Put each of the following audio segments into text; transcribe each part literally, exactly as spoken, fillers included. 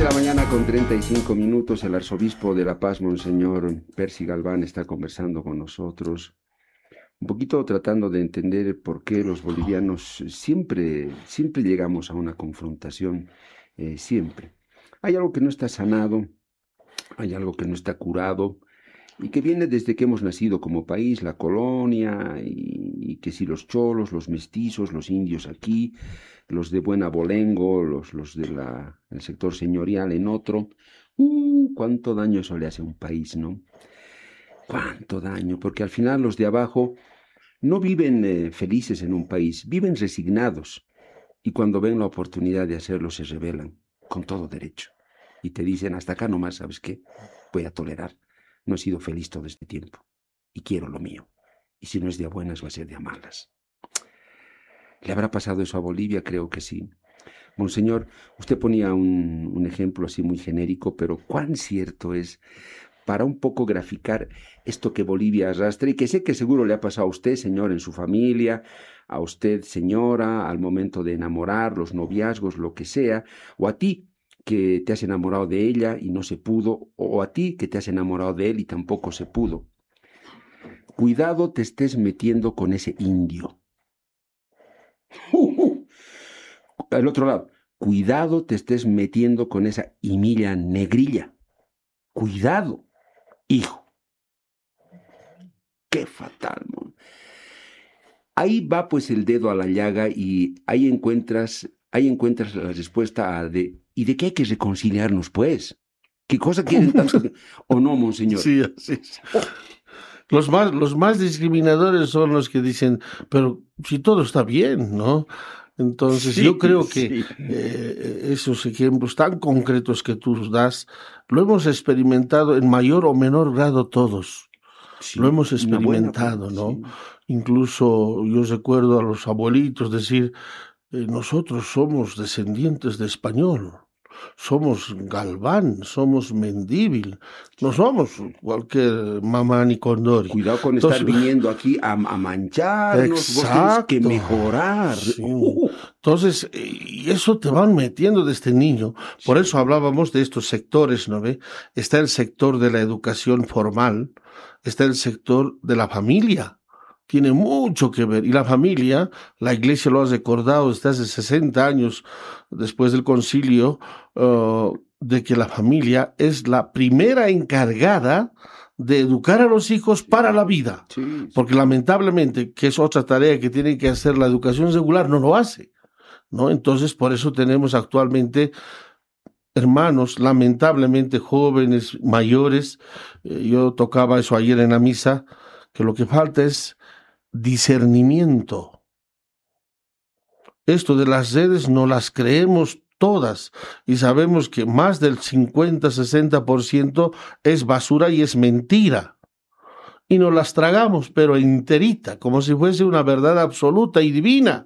de la mañana con treinta y cinco minutos, el arzobispo de La Paz, Monseñor Percy Galván, está conversando con nosotros, un poquito tratando de entender por qué los bolivianos siempre, siempre llegamos a una confrontación, eh, siempre. Hay algo que no está sanado, hay algo que no está curado, y que viene desde que hemos nacido como país, la colonia, y, y que si los cholos, los mestizos, los indios aquí, los de buen abolengo, los, los del sector señorial en otro, uh, cuánto daño eso le hace a un país, ¿no? Cuánto daño, porque al final los de abajo no viven eh, felices en un país, viven resignados, y cuando ven la oportunidad de hacerlo se rebelan, con todo derecho, y te dicen, hasta acá nomás, ¿sabes qué? Voy a tolerar. No he sido feliz todo este tiempo y quiero lo mío. Y si no es de a buenas, va a ser de a malas. ¿Le habrá pasado eso a Bolivia? Creo que sí. Monseñor, usted ponía un, un ejemplo así muy genérico, pero ¿cuán cierto es para un poco graficar esto que Bolivia arrastra y que sé que seguro le ha pasado a usted, señor, en su familia, a usted, señora, al momento de enamorar, los noviazgos, lo que sea, o a ti, que te has enamorado de ella y no se pudo, o a ti que te has enamorado de él y tampoco se pudo? Cuidado te estés metiendo con ese indio. Uh, uh. Al otro lado, cuidado te estés metiendo con esa Emilia negrilla. Cuidado, hijo. Qué fatal, ¿no? Ahí va pues el dedo a la llaga y ahí encuentras, ahí encuentras la respuesta a de ¿y de qué hay que reconciliarnos, pues? ¿Qué cosa quieren tanto? ¿O no, monseñor? Sí, así es. Los más, los más discriminadores son los que dicen, pero si todo está bien, ¿no? Entonces, sí, yo creo que sí. eh, esos ejemplos tan concretos que tú das, lo hemos experimentado en mayor o menor grado todos. Sí, lo hemos experimentado, buena, ¿no? Sí. Incluso yo recuerdo a los abuelitos decir, eh, nosotros somos descendientes de español. Somos Galván, somos Mendívil, no somos cualquier mamá ni Condori. Cuidado con Entonces, estar viniendo aquí a, a mancharnos, exacto, vos tienes que mejorar. Sí. Uh. Entonces, y eso te van metiendo desde niño. Por sí. eso hablábamos de estos sectores, ¿no ve? Está el sector de la educación formal, está el sector de la familia. Tiene mucho que ver. Y la familia, la Iglesia lo ha recordado desde hace sesenta años, después del concilio, uh, de que la familia es la primera encargada de educar a los hijos para la vida. Sí, sí. Porque lamentablemente, que es otra tarea que tiene que hacer la educación regular, no lo hace, ¿no? Entonces, por eso tenemos actualmente hermanos, lamentablemente jóvenes, mayores. Eh, yo tocaba eso ayer en la misa, que lo que falta es discernimiento. Esto de las redes no las creemos todas y sabemos que más del cincuenta a sesenta por ciento es basura y es mentira. Y nos las tragamos, pero enterita, como si fuese una verdad absoluta y divina.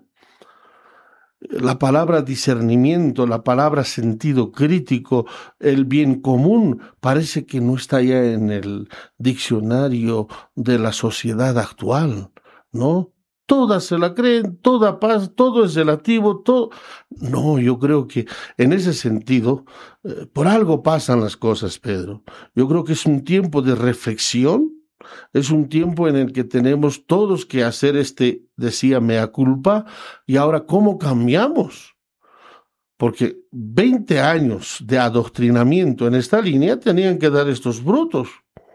La palabra discernimiento, la palabra sentido crítico, el bien común, parece que no está ya en el diccionario de la sociedad actual, ¿no? Todas se la creen, toda paz, todo es relativo, todo... No, yo creo que en ese sentido, eh, por algo pasan las cosas, Pedro. Yo creo que es un tiempo de reflexión, es un tiempo en el que tenemos todos que hacer este, decía, mea culpa, y ahora, ¿cómo cambiamos? Porque veinte años de adoctrinamiento en esta línea tenían que dar estos brutos.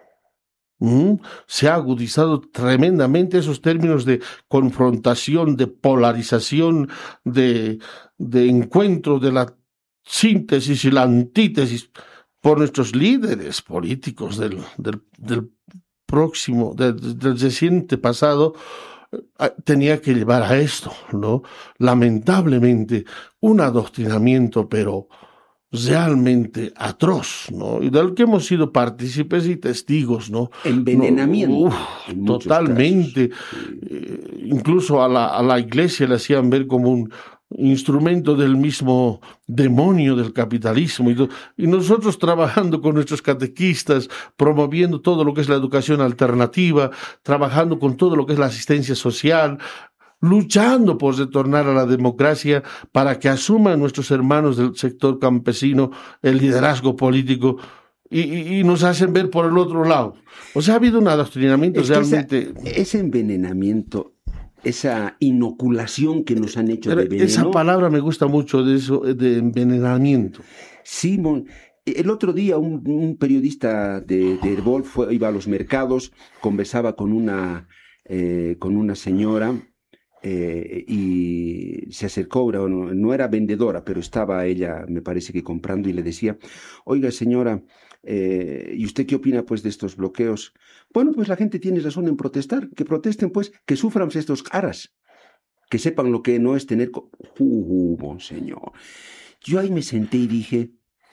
Mm, se ha agudizado tremendamente esos términos de confrontación, de polarización, de, de encuentro, de la síntesis y la antítesis por nuestros líderes políticos del, del, del próximo, del, del reciente pasado. Tenía que llevar a esto, ¿no? Lamentablemente, un adoctrinamiento, pero realmente atroz, ¿no? Y del que hemos sido partícipes y testigos, ¿no? Envenenamiento. No, uf, totalmente. Eh, incluso a la, a la iglesia le hacían ver como un instrumento del mismo demonio del capitalismo. Y, y nosotros trabajando con nuestros catequistas, promoviendo todo lo que es la educación alternativa, trabajando con todo lo que es la asistencia social, luchando por retornar a la democracia para que asuman nuestros hermanos del sector campesino el liderazgo político y, y, y nos hacen ver por el otro lado. O sea, ha habido un adoctrinamiento es que realmente... Esa, ese envenenamiento, esa inoculación que nos han hecho de veneno... Esa palabra me gusta mucho, de eso, de envenenamiento. Sí, mon... El otro día un, un periodista de, de Herbol fue, iba a los mercados, conversaba con una, eh, con una señora eh, y se acercó, no, no era vendedora, pero estaba ella, me parece que comprando, y le decía, oiga señora, eh, ¿y usted qué opina pues de estos bloqueos? Bueno, pues la gente tiene razón en protestar, que protesten pues, que sufran estos caras, que sepan lo que no es tener... Co uh, uh, monseñor. Yo ahí me senté y dije...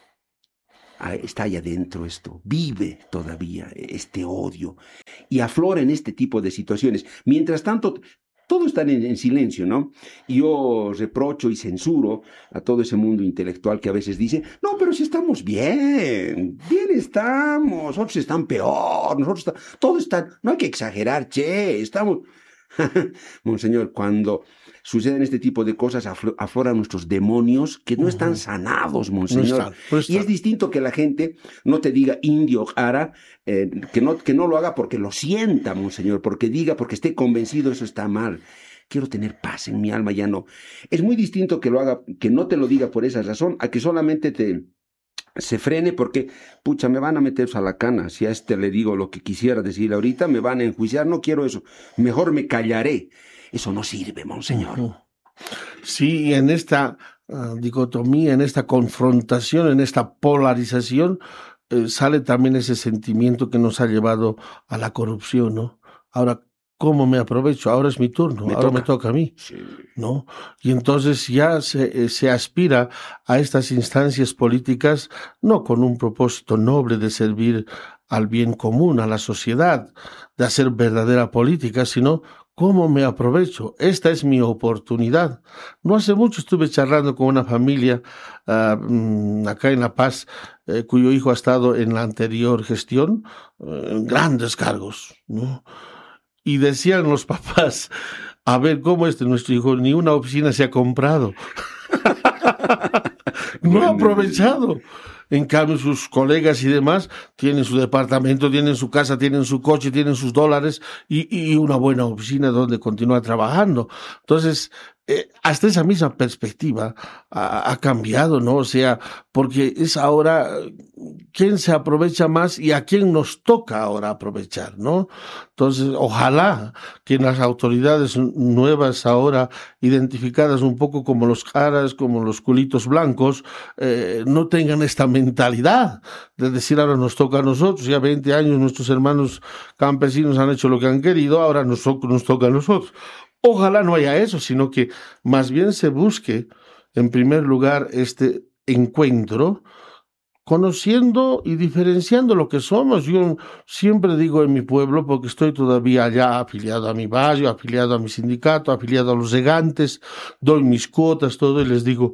está ahí adentro esto, vive todavía este odio y aflora en este tipo de situaciones. Mientras tanto, todos están en, en silencio, ¿no? Y yo reprocho y censuro a todo ese mundo intelectual que a veces dice, no, pero si estamos bien, bien estamos, otros están peor, nosotros estamos, todos están, no hay que exagerar, che, estamos... Monseñor, cuando suceden este tipo de cosas afloran nuestros demonios que no uh-huh. están sanados, monseñor. No están, no están. Y es distinto que la gente no te diga indio, ara, eh, que, no, que no lo haga porque lo sienta, monseñor, porque diga, porque esté convencido, eso está mal. Quiero tener paz en mi alma, ya no. Es muy distinto que lo haga, que no te lo diga por esa razón, a que solamente te... se frene porque, pucha, me van a meter a la cana, si a este le digo lo que quisiera decir ahorita, me van a enjuiciar, no quiero eso, mejor me callaré. Eso no sirve, monseñor. Uh-huh. Sí, en esta uh, dicotomía, en esta confrontación, en esta polarización, eh, sale también ese sentimiento que nos ha llevado a la corrupción, ¿no? Ahora, ¿cómo me aprovecho? Ahora es mi turno, me ahora toca. me toca a mí, sí. ¿no? Y entonces ya se, se aspira a estas instancias políticas no con un propósito noble de servir al bien común, a la sociedad, de hacer verdadera política, sino ¿cómo me aprovecho? Esta es mi oportunidad. No hace mucho estuve charlando con una familia uh, acá en La Paz, eh, cuyo hijo ha estado en la anterior gestión, eh, en grandes cargos, ¿no? Y decían los papás, a ver, ¿cómo este nuestro hijo ni una oficina se ha comprado? No ha aprovechado. En cambio, sus colegas y demás tienen su departamento, tienen su casa, tienen su coche, tienen sus dólares y, y una buena oficina donde continuar trabajando. Entonces, eh, hasta esa misma perspectiva ha, ha cambiado, ¿no? O sea, porque es ahora quién se aprovecha más y a quién nos toca ahora aprovechar, ¿no? Entonces, ojalá que las autoridades nuevas ahora identificadas un poco como los caras, como los culitos blancos, eh, no tengan esta mentalidad de decir ahora nos toca a nosotros, ya veinte años nuestros hermanos campesinos han hecho lo que han querido, ahora nos, nos toca a nosotros. Ojalá no haya eso, sino que más bien se busque, en primer lugar, este encuentro, conociendo y diferenciando lo que somos. Yo siempre digo en mi pueblo, porque estoy todavía allá afiliado a mi barrio, afiliado a mi sindicato, afiliado a los regantes, doy mis cuotas, todo, y les digo,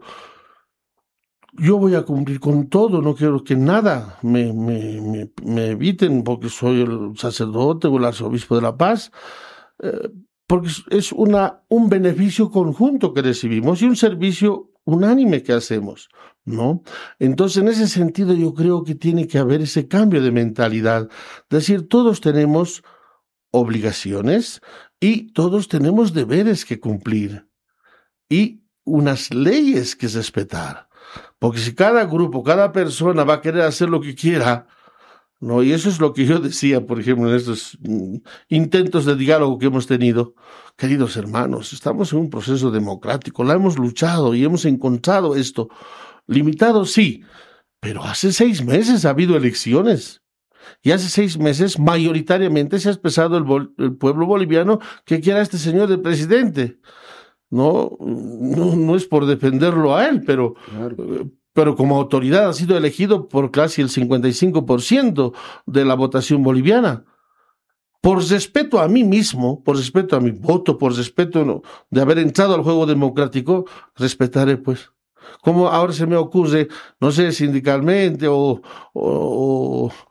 yo voy a cumplir con todo, no quiero que nada me, me, me, me eviten, porque soy el sacerdote o el arzobispo de La Paz, eh, porque es una, un beneficio conjunto que recibimos y un servicio unánime que hacemos, ¿no? Entonces, en ese sentido, yo creo que tiene que haber ese cambio de mentalidad. Es decir, todos tenemos obligaciones y todos tenemos deberes que cumplir y unas leyes que respetar. Porque si cada grupo, cada persona va a querer hacer lo que quiera, ¿no? Y eso es lo que yo decía, por ejemplo, en estos mm, intentos de diálogo que hemos tenido. Queridos hermanos, estamos en un proceso democrático, la hemos luchado y hemos encontrado esto. Limitado, sí, pero hace seis meses ha habido elecciones. Y hace seis meses mayoritariamente se ha expresado el, bol- el pueblo boliviano que quiera a este señor de presidente. No, no, no es por defenderlo a él, pero... Claro. Pero como autoridad ha sido elegido por casi el cincuenta y cinco por ciento de la votación boliviana. Por respeto a mí mismo, por respeto a mi voto, por respeto no, de haber entrado al juego democrático, respetaré, pues. Como ahora se me ocurre, no sé, sindicalmente o, o,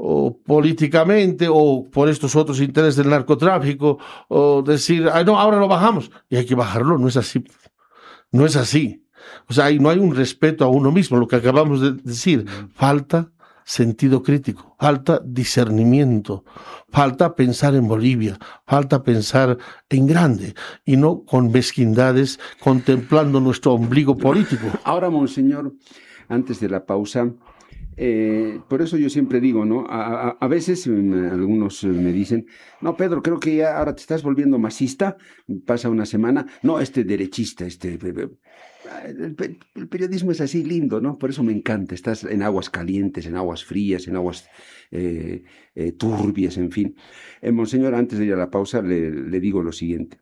o políticamente o por estos otros intereses del narcotráfico, o decir, ay, no, ahora lo bajamos, y hay que bajarlo. No es así, no es así. O sea, ahí no hay un respeto a uno mismo, lo que acabamos de decir. Falta sentido crítico, falta discernimiento, falta pensar en Bolivia, falta pensar en grande y no con mezquindades contemplando nuestro ombligo político. Ahora, monseñor, antes de la pausa, eh, por eso yo siempre digo, ¿no? A, a, a veces um, algunos me dicen, no, Pedro, creo que ya ahora te estás volviendo masista, pasa una semana, no, este derechista, este... El, el periodismo es así lindo, ¿no? Por eso me encanta. Estás en aguas calientes, en aguas frías, en aguas eh, eh, turbias, en fin. Eh, monseñor, antes de ir a la pausa, le, le digo lo siguiente.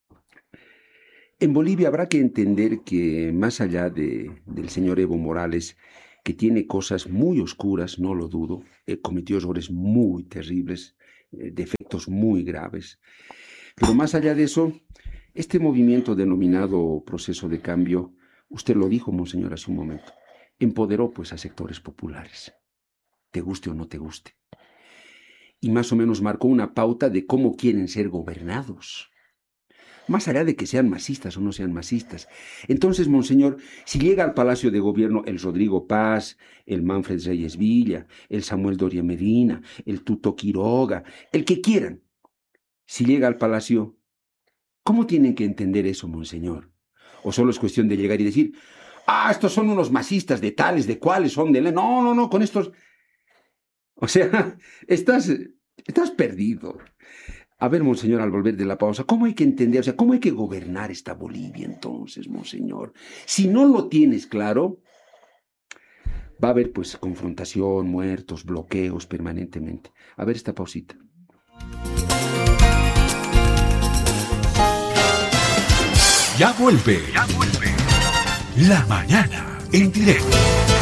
En Bolivia habrá que entender que más allá de, del señor Evo Morales, que tiene cosas muy oscuras, no lo dudo, eh, cometió errores muy terribles, eh, defectos muy graves, pero más allá de eso, este movimiento denominado proceso de cambio, usted lo dijo, monseñor, hace un momento, empoderó pues a sectores populares, te guste o no te guste, y más o menos marcó una pauta de cómo quieren ser gobernados, más allá de que sean masistas o no sean masistas. Entonces, monseñor, si llega al Palacio de Gobierno el Rodrigo Paz, el Manfred Reyes Villa, el Samuel Doria Medina, el Tuto Quiroga, el que quieran, si llega al Palacio, ¿cómo tienen que entender eso, monseñor? ¿O solo es cuestión de llegar y decir, ah, estos son unos masistas de tales, de cuales son de... No, no, no, con estos... O sea, estás, estás perdido. A ver, monseñor, al volver de la pausa, ¿cómo hay que entender, o sea, cómo hay que gobernar esta Bolivia entonces, monseñor? Si no lo tienes claro, va a haber pues confrontación, muertos, bloqueos permanentemente. A ver esta pausita. Ya vuelve, ya vuelve. La mañana en directo.